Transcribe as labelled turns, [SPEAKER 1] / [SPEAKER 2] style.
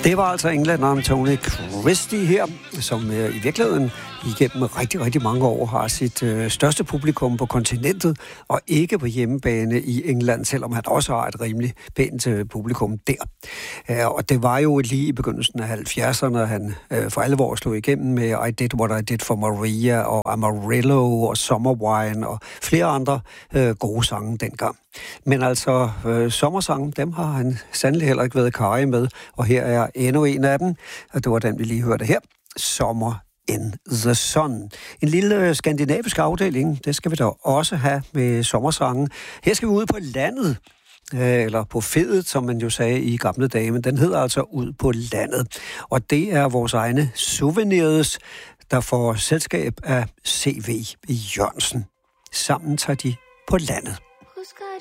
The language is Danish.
[SPEAKER 1] Det var altså englænderen Tony Christie her, som i virkeligheden igennem rigtig, rigtig mange år har sit største publikum på kontinentet, og ikke på hjemmebane i England, selvom han også har et rimelig pænt publikum der. Og det var jo lige i begyndelsen af 70'erne, han for alvor slog igennem med I Did What I Did for Maria, og Amarillo, og Summer Wine, og flere andre gode sange dengang. Men altså, sommersangen, dem har han sandelig heller ikke været karrig med, og her er endnu en af dem, og det var den, vi lige hørte her. Sommer in the Sun. En lille skandinavisk afdeling, det skal vi da også have med sommersangen. Her skal vi ud på landet, eller på fedet, som man jo sagde i gamle dage, men den hedder altså Ud på landet. Og det er vores egne Souvenirs, der får selskab af C.V. Jørgensen. Sammen tager de på landet.